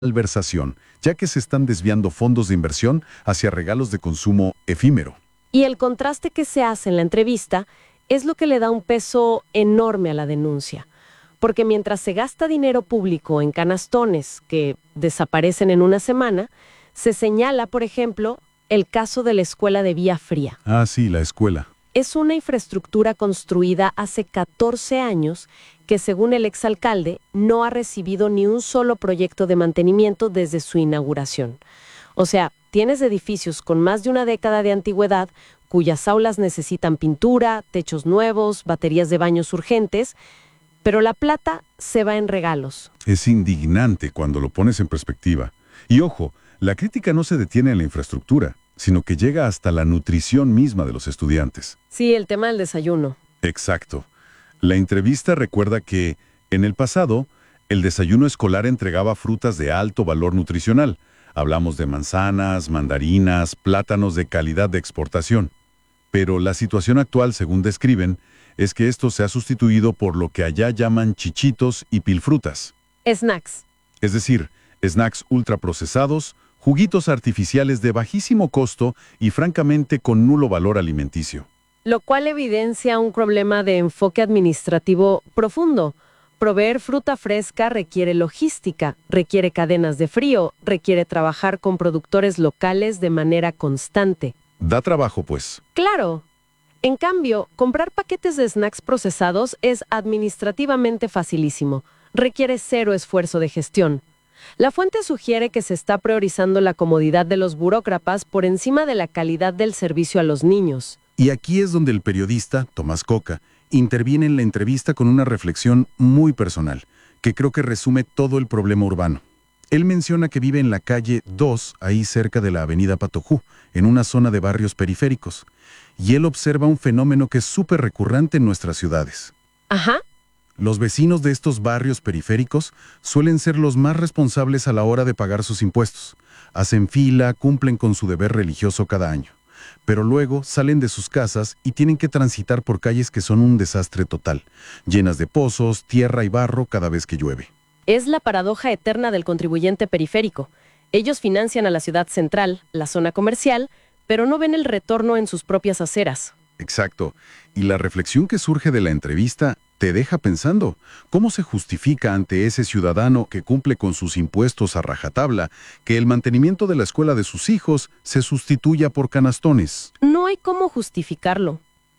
malversación, ya que se están desviando fondos de inversión hacia regalos de consumo efímero. Y el contraste que se hace en la entrevista es lo que le da un peso enorme a la denuncia. Porque mientras se gasta dinero público en canastones que desaparecen en una semana, se señala, por ejemplo, el caso de la escuela de Vía Fría. Ah, sí, la escuela. Es una infraestructura construida hace 14 años que, según el exalcalde, no ha recibido ni un solo proyecto de mantenimiento desde su inauguración. O sea, tienes edificios con más de una década de antigüedad cuyas aulas necesitan pintura, techos nuevos, baterías de baños urgentes, pero la plata se va en regalos. Es indignante cuando lo pones en perspectiva. Y ojo, la crítica no se detiene en la infraestructura, sino que llega hasta la nutrición misma de los estudiantes. Sí, el tema del desayuno. Exacto. La entrevista recuerda que, en el pasado, el desayuno escolar entregaba frutas de alto valor nutricional. Hablamos de manzanas, mandarinas, plátanos de calidad de exportación. Pero la situación actual, según describen, es que esto se ha sustituido por lo que allá llaman chichitos y pilfrutas. Snacks. Es decir, snacks ultraprocesados, juguitos artificiales de bajísimo costo y francamente con nulo valor alimenticio. Lo cual evidencia un problema de enfoque administrativo profundo. Proveer fruta fresca requiere logística, requiere cadenas de frío, requiere trabajar con productores locales de manera constante. Da trabajo, pues. Claro. En cambio, comprar paquetes de snacks procesados es administrativamente facilísimo. Requiere cero esfuerzo de gestión. La fuente sugiere que se está priorizando la comodidad de los burócratas por encima de la calidad del servicio a los niños. Y aquí es donde el periodista, Tomás Coca, interviene en la entrevista con una reflexión muy personal, que creo que resume todo el problema urbano. Él menciona que vive en la calle 2, ahí cerca de la avenida Patojú, en una zona de barrios periféricos. Y él observa un fenómeno que es súper recurrente en nuestras ciudades. Ajá. Los vecinos de estos barrios periféricos suelen ser los más responsables a la hora de pagar sus impuestos. Hacen fila, cumplen con su deber religioso cada año. Pero luego salen de sus casas y tienen que transitar por calles que son un desastre total, llenas de pozos, tierra y barro cada vez que llueve. Es la paradoja eterna del contribuyente periférico. Ellos financian a la ciudad central, la zona comercial, pero no ven el retorno en sus propias aceras. Exacto. Y la reflexión que surge de la entrevista te deja pensando, ¿cómo se justifica ante ese ciudadano que cumple con sus impuestos a rajatabla que el mantenimiento de la escuela de sus hijos se sustituya por canastones? No hay cómo justificarlo.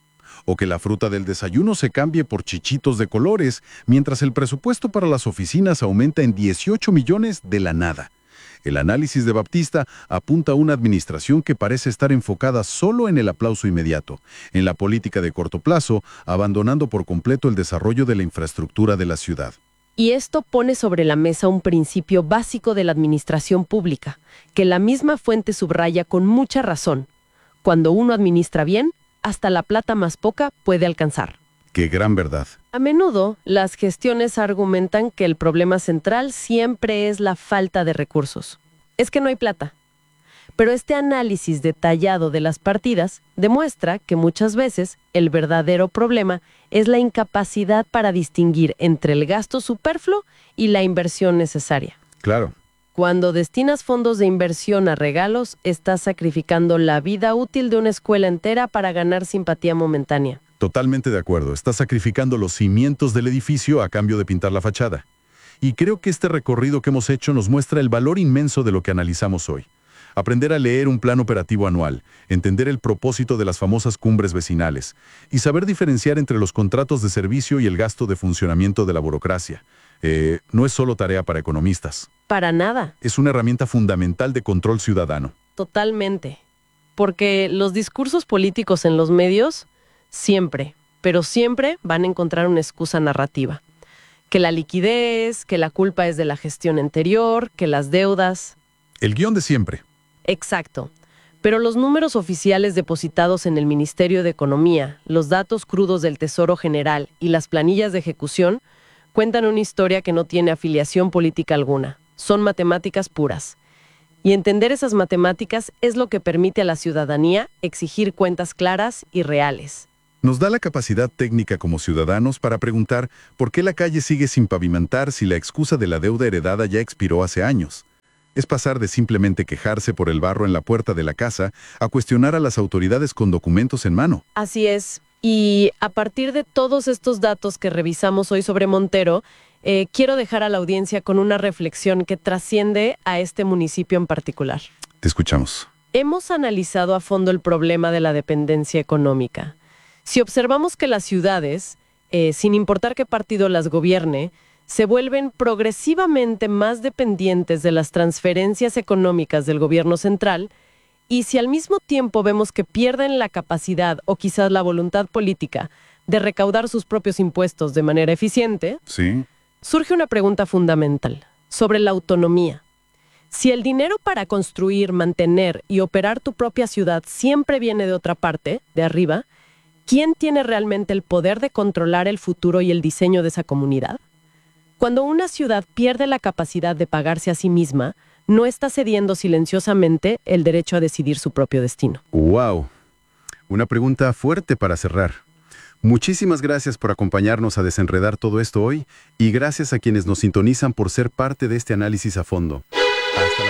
O que la fruta del desayuno se cambie por chichitos de colores, mientras el presupuesto para las oficinas aumenta en 18 millones de la nada. El análisis de Baptista apunta a una administración que parece estar enfocada solo en el aplauso inmediato, en la política de corto plazo, abandonando por completo el desarrollo de la infraestructura de la ciudad. Y esto pone sobre la mesa un principio básico de la administración pública, que la misma fuente subraya con mucha razón. Cuando uno administra bien, hasta la plata más poca puede alcanzar. ¡Qué gran verdad! A menudo, las gestiones argumentan que el problema central siempre es la falta de recursos. Es que no hay plata. Pero este análisis detallado de las partidas demuestra que muchas veces el verdadero problema es la incapacidad para distinguir entre el gasto superfluo y la inversión necesaria. Claro. Cuando destinas fondos de inversión a regalos, estás sacrificando la vida útil de una escuela entera para ganar simpatía momentánea. Totalmente de acuerdo. Está sacrificando los cimientos del edificio a cambio de pintar la fachada. Y creo que este recorrido que hemos hecho nos muestra el valor inmenso de lo que analizamos hoy. Aprender a leer un plan operativo anual, entender el propósito de las famosas cumbres vecinales y saber diferenciar entre los contratos de servicio y el gasto de funcionamiento de la burocracia. No es solo tarea para economistas. Para nada. Es una herramienta fundamental de control ciudadano. Totalmente. Porque los discursos políticos en los medios siempre, pero siempre van a encontrar una excusa narrativa. Que la liquidez, que la culpa es de la gestión anterior, que las deudas. El guión de siempre. Exacto. Pero los números oficiales depositados en el Ministerio de Economía, los datos crudos del Tesoro General y las planillas de ejecución cuentan una historia que no tiene afiliación política alguna. Son matemáticas puras. Y entender esas matemáticas es lo que permite a la ciudadanía exigir cuentas claras y reales. Nos da la capacidad técnica como ciudadanos para preguntar por qué la calle sigue sin pavimentar si la excusa de la deuda heredada ya expiró hace años. Es pasar de simplemente quejarse por el barro en la puerta de la casa a cuestionar a las autoridades con documentos en mano. Así es. Y a partir de todos estos datos que revisamos hoy sobre Montero, quiero dejar a la audiencia con una reflexión que trasciende a este municipio en particular. Te escuchamos. Hemos analizado a fondo el problema de la dependencia económica. Si observamos que las ciudades, sin importar qué partido las gobierne, se vuelven progresivamente más dependientes de las transferencias económicas del gobierno central, y si al mismo tiempo vemos que pierden la capacidad o quizás la voluntad política de recaudar sus propios impuestos de manera eficiente, Sí. surge una pregunta fundamental sobre la autonomía. Si el dinero para construir, mantener y operar tu propia ciudad siempre viene de otra parte, de arriba, ¿quién tiene realmente el poder de controlar el futuro y el diseño de esa comunidad? Cuando una ciudad pierde la capacidad de pagarse a sí misma, no está cediendo silenciosamente el derecho a decidir su propio destino. ¡Wow! Una pregunta fuerte para cerrar. Muchísimas gracias por acompañarnos a desenredar todo esto hoy y gracias a quienes nos sintonizan por ser parte de este análisis a fondo. Hasta la